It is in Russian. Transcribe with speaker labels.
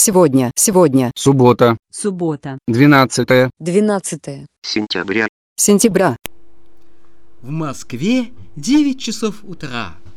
Speaker 1: сегодня,
Speaker 2: Суббота.
Speaker 3: 12
Speaker 2: сентября.
Speaker 1: сентября.
Speaker 4: В Москве 9 часов утра.